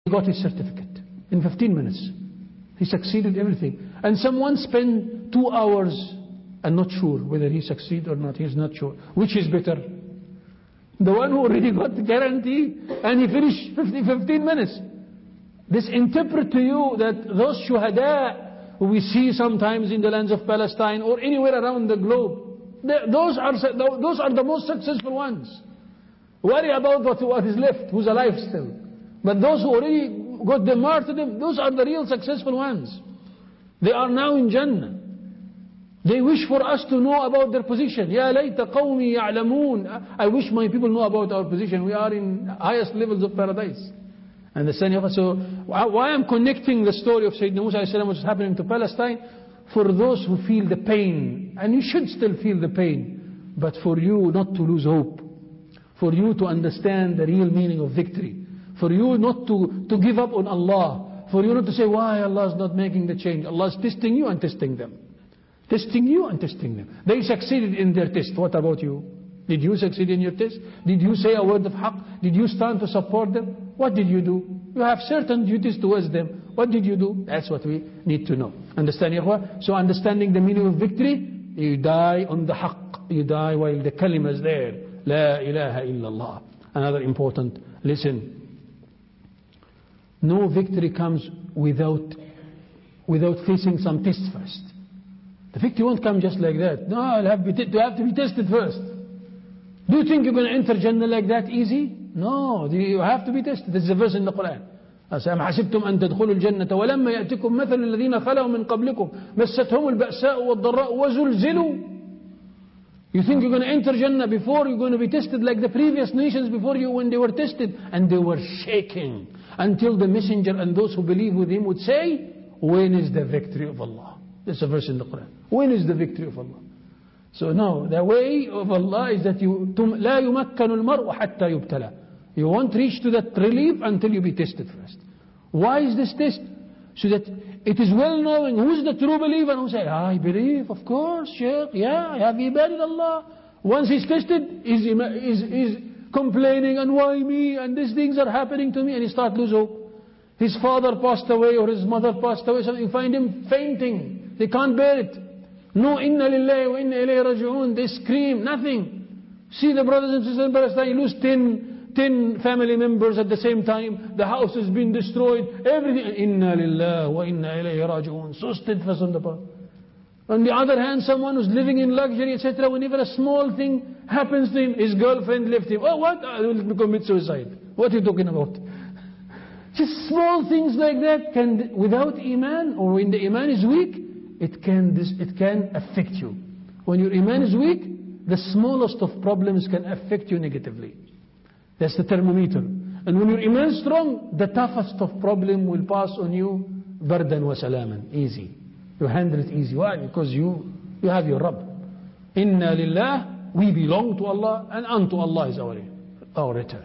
He got his certificate in 15 minutes. He succeeded everything. And someone spent 2 hours and not sure whether he succeeded or not. He's not sure. Which is better? The one who already got the guarantee and he finished 15 minutes. This interpret to you that those shuhada who we see sometimes in the lands of Palestine or anywhere around the globe, those are the most successful ones. Worry about what is left, who's alive still. But those who already got the martyrdom, those are the real successful ones. They are now in Jannah. They wish for us to know about their position. Ya layta qawmi ya'lamoon. I wish my people know about our position. We are in highest levels of paradise. Understand? So why I'm connecting the story of Sayyidina Musa alayhi salam, which is happening to Palestine, for those who feel the pain, and you should still feel the pain, but for you not to lose hope, for you to understand the real meaning of victory, for you not to give up on Allah, for you not to say, why Allah is not making the change? Allah is testing you and testing them. Testing you and testing them. They succeeded in their test. What about you? Did you succeed in your test? Did you say a word of haqq? Did you stand to support them? What did you do? You have certain duties towards them. What did you do? That's what we need to know. Understand, Ikhwa? So understanding the meaning of victory, you die on the haqq. You die while the kalima is there. La ilaha illallah. Another important lesson. No victory comes without facing some tests first. The victory won't come just like that. No, you have to be tested first. Do you think you're going to enter Jannah like that easy? No, you have to be tested. This is a verse in the Quran. أَمْ حَسِبْتُمْ أَن تَدْخُلُوا الْجَنَّةَ وَلَمَّا يَأْتِكُمْ مَثَلُ الَّذِينَ خَلَوْا مِنْ قَبْلِكُمْ مَسَّتْهُمُ الْبَأْسَاءُ وَالضَّرَّاءُ وَزُلْزِلُوا. You think you're going to enter Jannah before you're going to be tested like the previous nations before you when they were tested, and they were shaking until the messenger and those who believe with him would say, when is the victory of Allah? This is a verse in the Quran. When is the victory of Allah? So no, the way of Allah is that لا يمكن المرء حتى يبتلى. You won't reach to that relief until you be tested first. Why is this test? So that it is well knowing who's the true believer who say, I believe, of course, Shaykh, yeah, have ibadat Allah. Once he's tested, he's complaining, and why me, and these things are happening to me, and he starts lose hope. His father passed away or his mother passed away, so you find him fainting. They can't bear it. No, inna lillahi wa inna ilayhi raji'un. They scream, nothing. See the brothers and sisters in Palestine, you lose 10 family members at the same time. The house has been destroyed. Everything. Inna lillahi wa inna ilayhi raji'un. So steadfast on the path. On the other hand, someone who's living in luxury, etc., whenever a small thing happens to him, his girlfriend left him. Oh, what? I will commit suicide. What are you talking about? Just small things like that can, without iman, or when the iman is weak, it can affect you. When your iman is weak, the smallest of problems can affect you negatively. That's the thermometer. And when your iman is strong, the toughest of problem will pass on you, bardan wa salaman, easy. You handle it easy. Why? Because you have your Rabb. Inna lillah, we belong to Allah, and unto Allah is our return.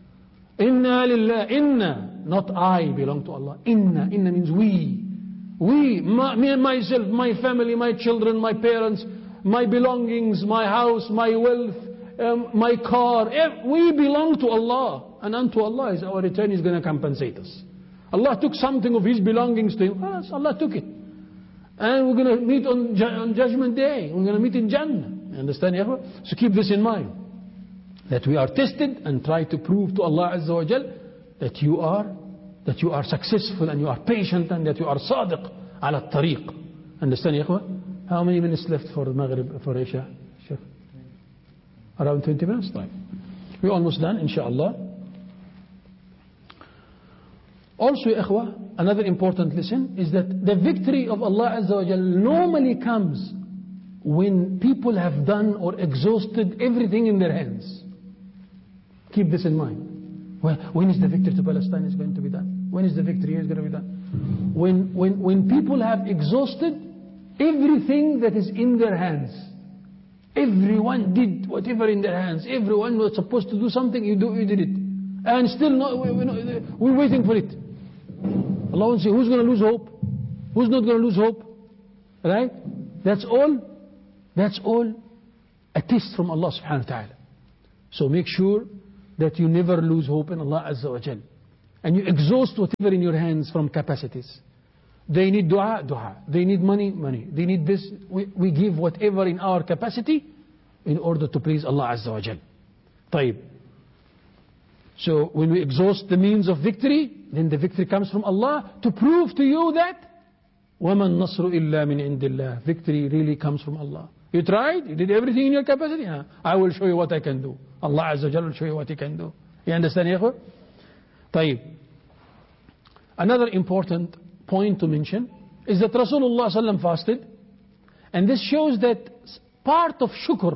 Inna lillah, inna. Not I belong to Allah. Inna means we. Me and myself, my family, my children, my parents, my belongings, my house, my wealth, my car. We belong to Allah. And unto Allah is our return. He's going to compensate us. Allah took something of His belongings to Him. Yes, Allah took it. And we're going to meet on Judgment Day. We're going to meet in Jannah. You understand? So keep this in mind. That we are tested and try to prove to Allah Azza wa Jal that you are successful and you are patient and that you are sadiq ala tariq. Understand, ya ikhwa? How many minutes left for Maghrib, for Isha? Around 20 minutes time. We're almost done, inshallah. Also, ya ikhwa, another important lesson is that the victory of Allah Azza wa Jal normally comes when people have done or exhausted everything in their hands. Keep this in mind. When is the victory to Palestine is going to be done? When is the victory is going to be done? When people have exhausted everything that is in their hands. Everyone did whatever in their hands. Everyone was supposed to do something, you did it. And still we're waiting for it. Allah will say, who's going to lose hope? Who's not going to lose hope? Right? That's all a test from Allah subhanahu wa ta'ala. So make sure that you never lose hope in Allah Azza wa Jal. and you exhaust whatever in your hands from capacities. They need dua, dua. They need money, money. They need this. We give whatever in our capacity in order to please Allah Azza wa Jal. طيب. So when we exhaust the means of victory, then the victory comes from Allah to prove to you that وَمَا النَّصْرُ إِلَّا مِنْ عِنْدِ اللَّهِ. Victory really comes from Allah. You tried, you did everything in your capacity. I will show you what I can do. Allah Azza wa Jal will show you what He can do. You understand, ya ikhwa? طيب. Another important point to mention is that Rasulullah sallam fasted, and this shows that part of shukr,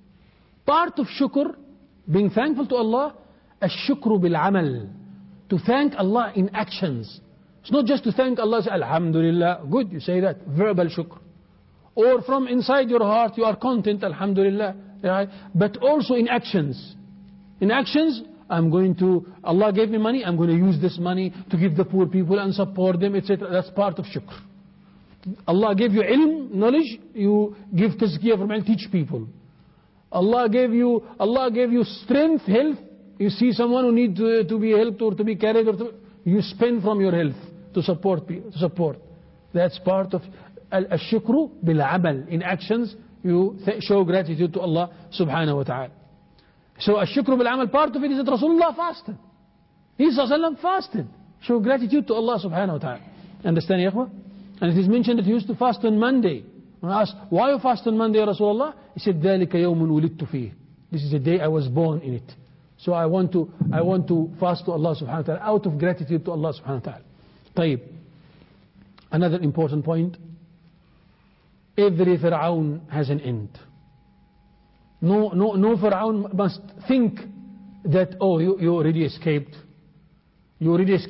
being thankful to Allah, الشكر بالعمل, to thank Allah in actions. It's not just to thank Allah, say Alhamdulillah, good, you say that, verbal shukr. Or from inside your heart you are content, Alhamdulillah, right? But also in actions. In actions, Allah gave me money, I'm going to use this money to give the poor people and support them, etc. That's part of shukr. Allah gave you ilm, knowledge, you give tazkiyah from and teach people. Allah gave you strength, health. You see someone who needs to be helped or to be carried, you spend from your health to support people. That's part of al-shukru bil-amal. In actions, you show gratitude to Allah subhanahu wa ta'ala. So al-shukru bil-amal, part of it is that Rasulullah fasted. He fasted. Show gratitude to Allah subhanahu wa ta'ala. Understand, ya ikhwa? And it is mentioned that he used to fast on Monday. When I asked, why you fast on Monday, Rasulullah? He said, ذَلِكَ يَوْمٌ وُلِدْتُ فِيهِ. This is the day I was born in it. So I want to fast to Allah subhanahu wa ta'ala out of gratitude to Allah subhanahu wa ta'ala. طيب. Another important point. Every Fir'aun has an end. No Fir'aun must think that, oh, you already escaped. You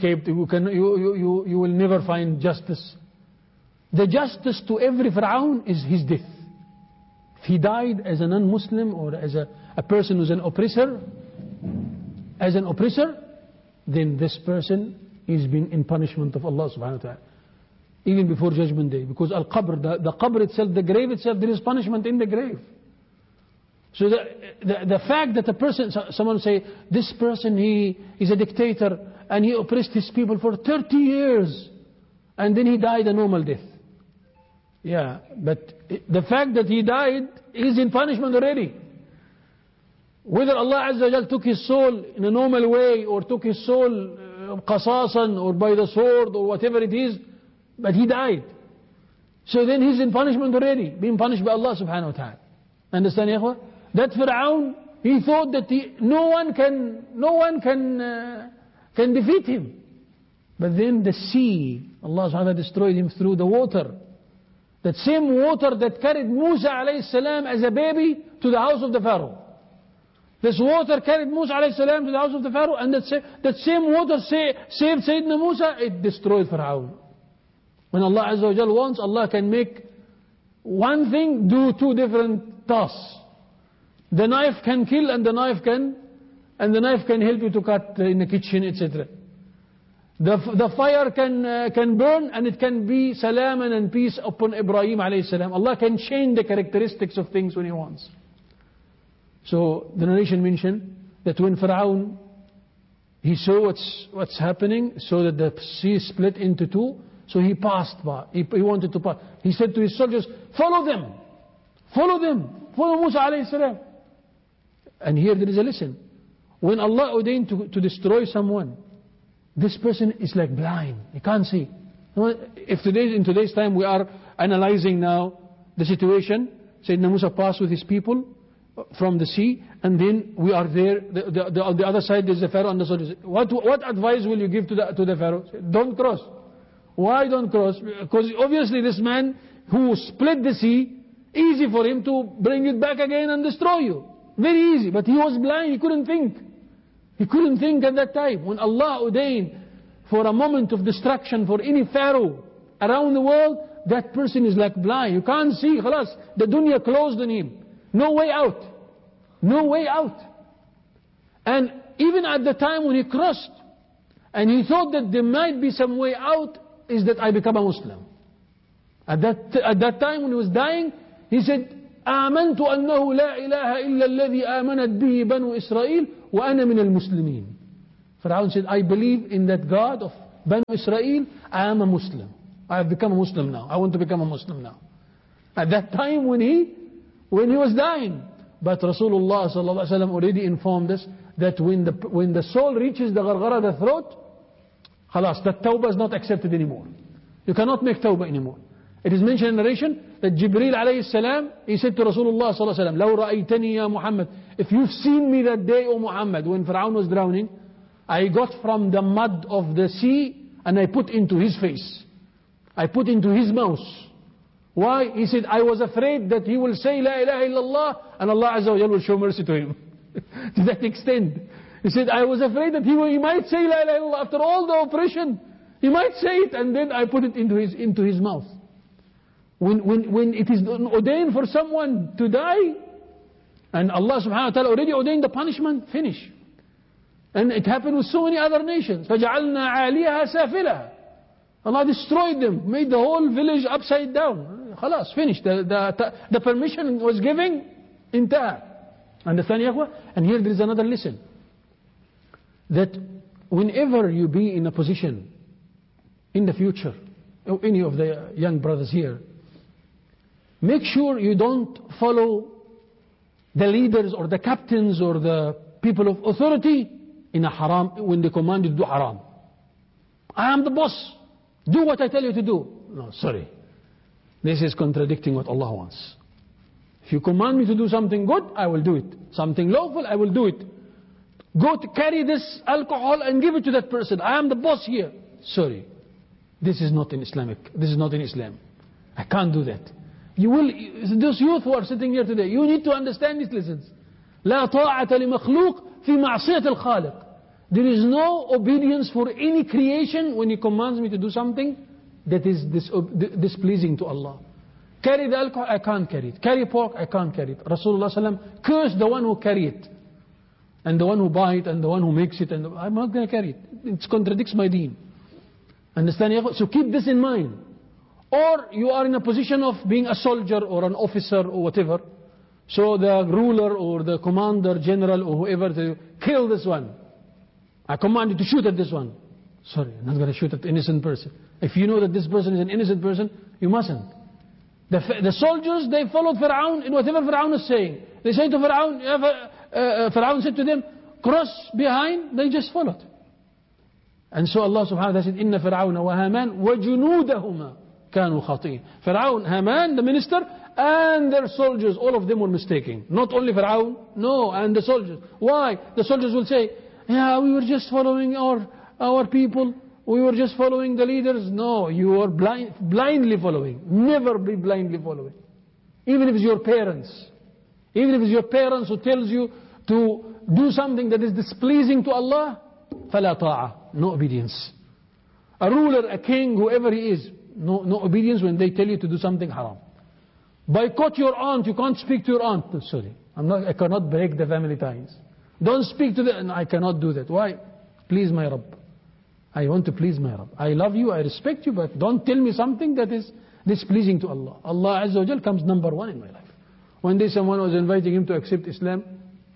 will never find justice. The justice to every Fir'aun is his death. If he died as a non-Muslim or as a person who's an oppressor, then this person is being in punishment of Allah subhanahu wa ta'ala. Even before Judgment Day. Because Al-Qabr, the Qabr itself, the grave itself, there is punishment in the grave. So the fact that a person, someone say, this person, he is a dictator and he oppressed his people for 30 years and then he died a normal death. Yeah, but the fact that he died is in punishment already. Whether Allah Azza wa Jal took his soul in a normal way or took his soul qasasan or by the sword or whatever it is, but he died. So then he's in punishment already, being punished by Allah subhanahu wa ta'ala. Understand, ya ikhwa? That Fir'aun, he thought that no one can defeat him. But then the sea, Allah subhanahu wa ta'ala destroyed him through the water. That same water that carried Musa alayhi salam as a baby to the house of the Pharaoh. This water carried Musa alayhi salam to the house of the Pharaoh, and that same water saved Sayyidina Musa, it destroyed Fir'aun. When Allah Azza wa Jal wants, Allah can make one thing do two different tasks. The knife can kill and the knife can help you to cut in the kitchen, etc. The fire can burn and it can be salam and peace upon Ibrahim alayhi salam. Allah can change the characteristics of things when He wants. So the narration mentioned that when Fir'aun, he saw what's happening, so that the sea split into two, so he passed by. He wanted to pass. He said to his soldiers, follow them, follow Musa alayhi salam. And here there is a lesson. When Allah ordained to destroy someone, this person is like blind. He can't see. If in today's time we are analyzing now the situation, Sayyidina Musa passed with his people from the sea, and then we are there. On the other side there's the Pharaoh and the soldiers. What advice will you give to the Pharaoh? Don't cross. Why don't cross? Because obviously this man who split the sea, easy for him to bring it back again and destroy you. Very easy. But he was blind. He couldn't think. He couldn't think at that time. When Allah ordained for a moment of destruction for any Pharaoh around the world, that person is like blind. You can't see. Khalas. The dunya closed on him. No way out. No way out. And even at the time when he crossed, and he thought that there might be some way out, is that I become a Muslim. At that time when he was dying, he said, آمنت أنه لا إله إلا الذي آمنت به بنو إسرائيل وأنا من المسلمين. Fir'aun said, I believe in that God of Banu Israel. I am a Muslim. I have become a Muslim now. I want to become a Muslim now. At that time when he was dying. But Rasulullah sallallahu alaihi wasallam already informed us that when the soul reaches the gargara, the throat, khalas, that tawbah is not accepted anymore. You cannot make tawbah anymore. It is mentioned in narration that Jibreel alayhi salam, he said to Rasulullah sallallahu alaihi wasallam, لَوْ رَأَيْتَنِي يَا Muhammad, if you've seen me that day, O Muhammad, when Fir'aun was drowning, I got from the mud of the sea and I put into his face. I put into his mouth. Why? He said, I was afraid that he will say La ilaha illallah and Allah Azza wa Jalla will show mercy to him. To that extent. He said, I was afraid that he might say La ilaha illallah after all the oppression. He might say it and then I put it into his mouth. When it is ordained for someone to die, and Allah subhanahu wa ta'ala already ordained the punishment, finish. And it happened with so many other nations. فَجَعَلْنَا عَالِيَهَا سَافِلَهَا. Allah destroyed them, made the whole village upside down. Khalas, finished. The permission was given, intaha. Understand, Yahweh? And here there is another lesson. That whenever you be in a position in the future, or any of the young brothers here, make sure you don't follow the leaders or the captains or the people of authority in a haram, when they command you to do haram. I am the boss. Do what I tell you to do. No, sorry. This is contradicting what Allah wants. If you command me to do something good, I will do it. Something lawful, I will do it. Go to carry this alcohol and give it to that person. I am the boss here. Sorry. This is not in Islamic. This is not in Islam. I can't do that. You will, those youth who are sitting here today, you need to understand these lessons. لا طاعة لمخلوق في معصية الخالق. There is no obedience for any creation when He commands me to do something that is displeasing to Allah. Carry the alcohol, I can't carry it. Carry pork, I can't carry it. Rasulullah sallam cursed the one who carry it, and the one who buy it, and the one who makes it, and I'm not going to carry it. It contradicts my deen. Understand? So keep this in mind. Or you are in a position of being a soldier or an officer or whatever. So the ruler or the commander, general or whoever, to kill this one. I command you to shoot at this one. Sorry, I'm not going to shoot at an innocent person. If you know that this person is an innocent person, you mustn't. The soldiers, they followed Fir'aun in whatever Fir'aun was saying. They say to Fir'aun, Fir'aun said to them, cross behind, they just followed. And so Allah subhanahu wa ta'ala said, إِنَّ فِرْعَوْنَ وَهَامَانَ وَجُنُودَهُمَا كَانُوا خَاطِئِينَ. Fir'aun, Haman, the minister, and their soldiers, all of them were mistaken. Not only Fir'aun, no, and the soldiers. Why? The soldiers will say, yeah, we were just following our people. We were just following the leaders. No, you are blindly following. Never be blindly following. Even if it's your parents. Even if it's your parents who tells you to do something that is displeasing to Allah, فَلَا طَاعَةً. No obedience. A ruler, a king, whoever he is, no obedience when they tell you to do something haram. Boycott your aunt. You can't speak to your aunt. No, sorry, I cannot break the family ties. Don't speak to them. I cannot do that. Why? Please my Rabb. I want to please my Rabb. I love you, I respect you, but don't tell me something that is displeasing to Allah. Allah Azza wa Jal comes number one in my life. One day someone was inviting him to accept Islam,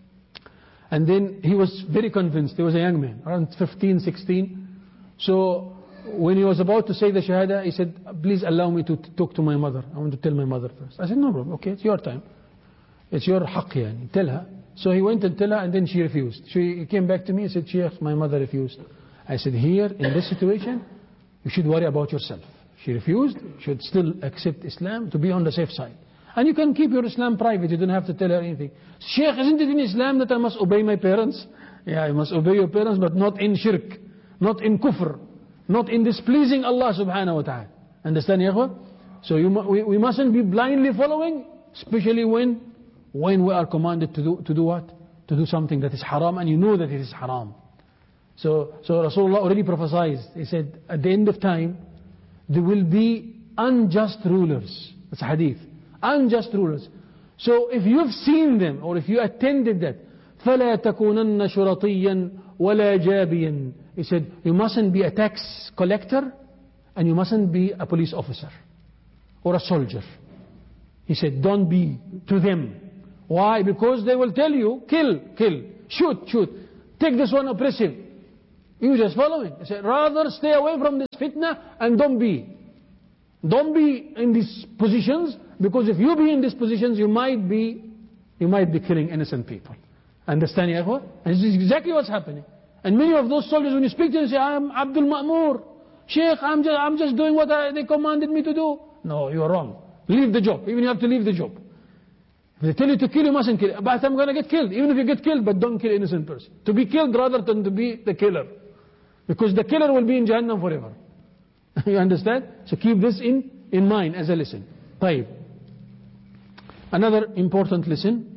and then he was very convinced. He was a young man, around 15, 16. So when he was about to say the Shahada, he said, please allow me to talk to my mother. I want to tell my mother first. I said, no problem, okay, it's your time. It's your haqq, yani. Tell her. So he went and tell her, and then she refused. She came back to me and said, Sheikh, my mother refused. I said, here, in this situation, you should worry about yourself. She refused, you should still accept Islam to be on the safe side. And you can keep your Islam private, you don't have to tell her anything. Sheikh, isn't it in Islam that I must obey my parents? Yeah, I must obey your parents, but not in shirk, not in kufr, not in displeasing Allah subhanahu wa ta'ala. Understand, Yahweh? So we mustn't be blindly following, especially when we are commanded to do what? To do something that is haram, and you know that it is haram. So Rasulullah already prophesied. He said, at the end of time, there will be unjust rulers. That's a hadith. Unjust rulers. So if you've seen them, or if you attended that, فَلَا تَكُونَنَّ شُرَطِيًّا وَلَا جَابِيًا. He said, you mustn't be a tax collector, and you mustn't be a police officer, or a soldier. He said, don't be to them. Why? Because they will tell you, kill, shoot, take this one oppressive. You just follow it. He said, rather stay away from this fitna and don't be in these positions, because if you be in these positions, you might be killing innocent people. Understand, ya ikhwan? And this is exactly what's happening. And many of those soldiers, when you speak to them, say, I'm Abdul Ma'mur. Sheikh, I'm just doing what they commanded me to do. No, you're wrong. Leave the job. Even you have to leave the job. If they tell you to kill, you mustn't kill. But I'm going to get killed. Even if you get killed, but don't kill innocent person. To be killed rather than to be the killer. Because the killer will be in Jahannam forever. You understand? So keep this in mind as a lesson. طيب. Another important lesson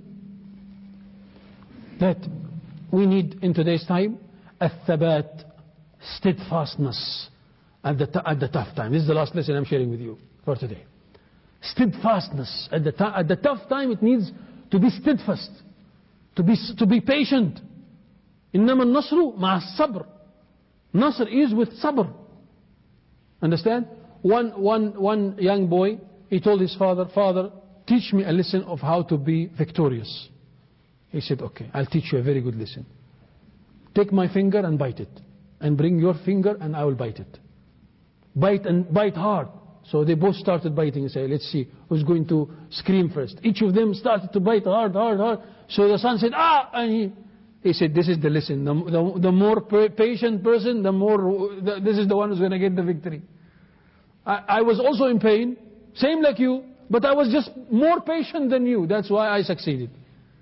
that we need in today's time, الثبات, steadfastness at the tough time. This is the last lesson I'm sharing with you for today. Steadfastness at the tough time. It needs to be steadfast, to be patient. إنما النصر مع الصبر. Nasr is with sabr. Understand? One young boy, he told his father, Father, teach me a lesson of how to be victorious. He said, okay, I'll teach you a very good lesson. Take my finger and bite it. And bring your finger and I will bite it. Bite hard. So they both started biting and say, let's see who's going to scream first. Each of them started to bite hard. So the son said, ah! And he said, this is the lesson. The more patient person, this is the one who's going to get the victory. I was also in pain, same like you, but I was just more patient than you. That's why I succeeded.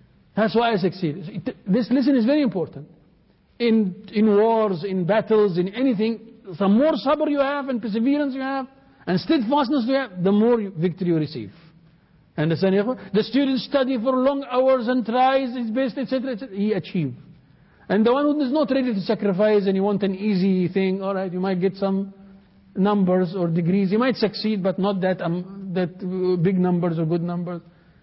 This lesson is very important. In wars, in battles, in anything, the more sabr you have and perseverance you have and steadfastness you have, the more victory you receive. Understand? The student study for long hours and tries his best, etc., he achieves. And the one who is not ready to sacrifice and you want an easy thing, all right, you might get some numbers or degrees, you might succeed, but not that big numbers or good numbers.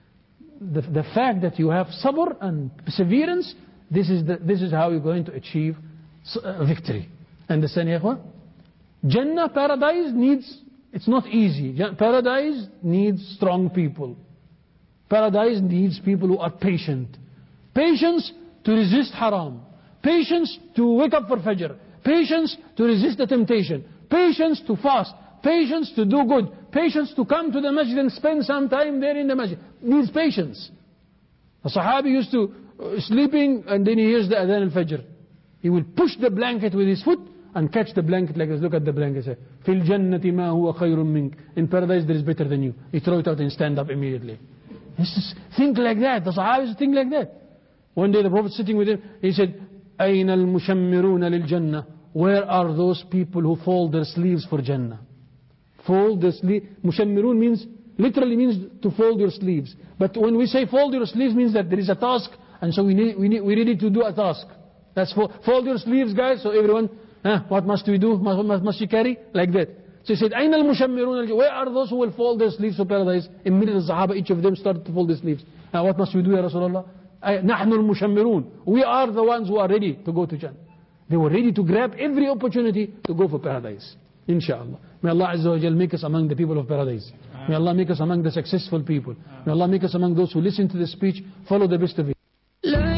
The fact that you have sabr and perseverance, this is how you're going to achieve victory. Understand, ya? Jannah, paradise it's not easy. Paradise needs strong people. Paradise needs people who are patient. Patience to resist haram. Patience to wake up for Fajr. Patience to resist the temptation. Patience to fast. Patience to do good. Patience to come to the masjid and spend some time there in the masjid. Needs patience. A Sahabi used to sleeping and then he hears the adhan al-Fajr. He will push the blanket with his foot and catch the blanket like this. Look at the blanket. Say, Fil jannati ma huwa khayrun mink. In paradise there is better than you. He throw it out and stand up immediately. Think like that. The Sahabis think like that. One day the Prophet sitting with him, he said, أين المشمرون للجنة? Where are those people who fold their sleeves for Jannah? Fold the sleeve. Mushammirun literally means to fold your sleeves. But when we say fold your sleeves, means that there is a task, and so we need to do a task. That's fold your sleeves, guys. So everyone, what must we do? What must you carry? Like that. So he said, أين المشمرون? Where are those who will fold their sleeves for paradise? Immediately the Sahaba, each of them started to fold their sleeves. What must we do, Ya Rasulullah? نحن المشمرون. We are the ones who are ready to go to Jannah. They were ready to grab every opportunity to go for paradise. Inshallah. May Allah Azza wa Jal make us among the people of paradise. May Allah make us among the successful people. May Allah make us among those who listen to the speech, follow the best of it.